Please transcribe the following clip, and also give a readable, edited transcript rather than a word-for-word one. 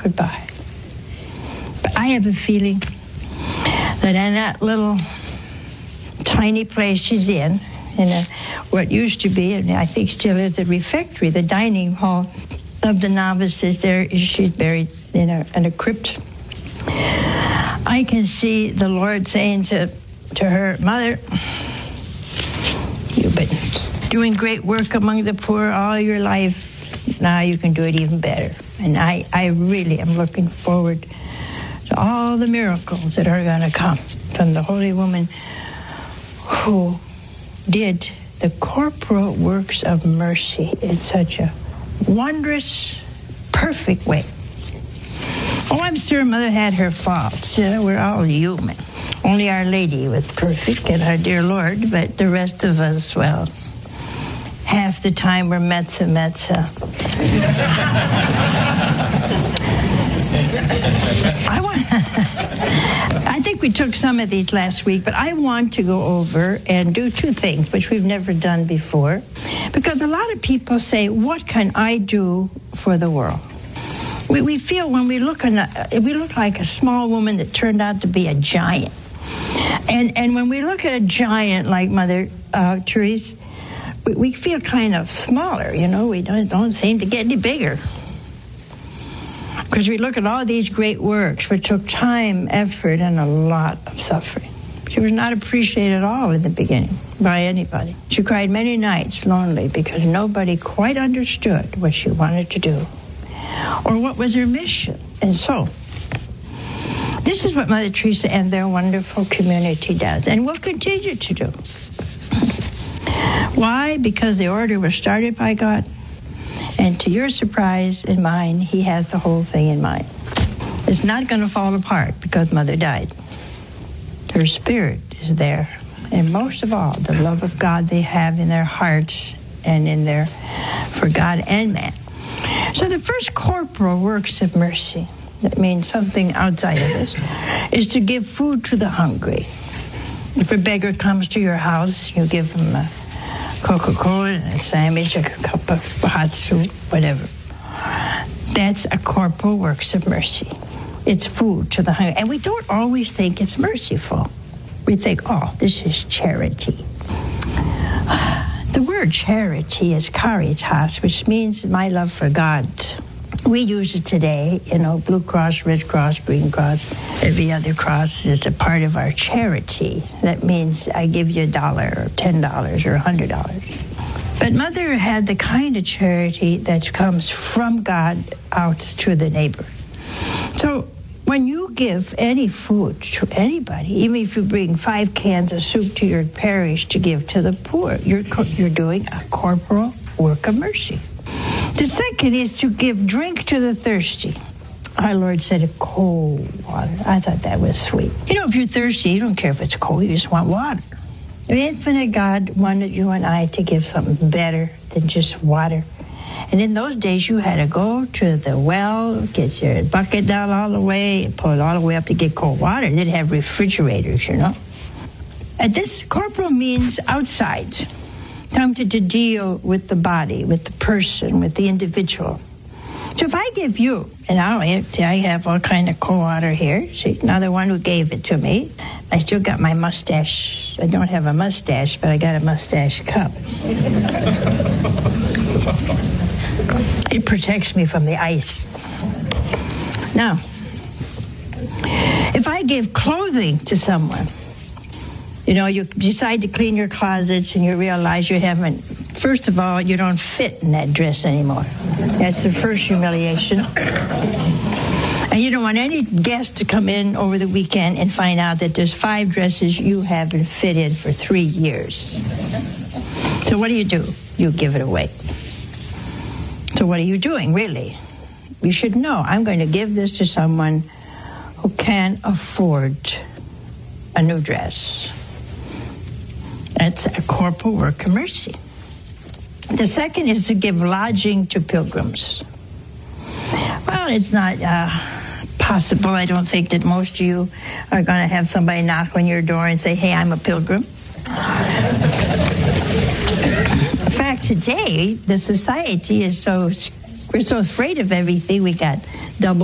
goodbye. But I have a feeling that in that little tiny place she's in what used to be, and I think still is, the refectory, the dining hall of the novices, there she's buried in a crypt. I can see the Lord saying to her, Mother, you've been doing great work among the poor all your life. Now you can do it even better. And I really am looking forward to all the miracles that are going to come from the Holy Woman who did the corporal works of mercy in such a wondrous, perfect way. Oh, I'm sure Mother had her faults. We're all human. Only Our Lady was perfect and our dear Lord, but the rest of us, well, half the time we're metza. I think we took some of these last week, but I want to go over and do two things, which we've never done before, because a lot of people say, what can I do for the world? We feel when we look like a small woman that turned out to be a giant. And when we look at a giant like Mother Therese, we feel kind of smaller, we don't seem to get any bigger. Because we look at all these great works, which took time, effort, and a lot of suffering. She was not appreciated at all in the beginning by anybody. She cried many nights lonely because nobody quite understood what she wanted to do or what was her mission. And so, this is what Mother Teresa and their wonderful community does, and will continue to do. Why? Because the order was started by God. And to your surprise and mine, He has the whole thing in mind. It's not going to fall apart because Mother died. Her spirit is there. And most of all, the love of God they have in their hearts and in their, for God and man. So the first corporal works of mercy, that means something outside of us, is to give food to the hungry. If a beggar comes to your house, you give him a Coca-Cola and a sandwich, a cup of hot soup, whatever. That's a corporal works of mercy. It's food to the hungry. And we don't always think it's merciful. We think, oh, this is charity. The word charity is caritas, which means my love for God. We use it today, Blue Cross, Red Cross, Green Cross, every other cross is a part of our charity. That means I give you $1 or $10 or $100. But Mother had the kind of charity that comes from God out to the neighbor. So when you give any food to anybody, even if you bring 5 cans of soup to your parish to give to the poor, you're doing a corporal work of mercy. The second is to give drink to the thirsty. Our Lord said cold water. I thought that was sweet. If you're thirsty, you don't care if it's cold, you just want water. The infinite God wanted you and I to give something better than just water. And in those days, you had to go to the well, get your bucket down all the way, and pull it all the way up to get cold water. They didn't have refrigerators, And this corporal means outside. Come to deal with the body, with the person, with the individual. So if I give you, and I have all kind of cold water here. See, another one who gave it to me. I still got my mustache. I don't have a mustache, but I got a mustache cup. It protects me from the ice. Now, if I give clothing to someone, you decide to clean your closets and you realize you haven't, first of all, you don't fit in that dress anymore. That's the first humiliation. And you don't want any guest to come in over the weekend and find out that there's 5 dresses you haven't fit in for 3 years. So what do? You give it away. So what are you doing, really? You should know, I'm going to give this to someone who can't afford a new dress. That's a corporal work of mercy. The second is to give lodging to pilgrims. Well, it's not possible. I don't think that most of you are going to have somebody knock on your door and say, hey, I'm a pilgrim. In fact, today, the society is we're so afraid of everything. We got double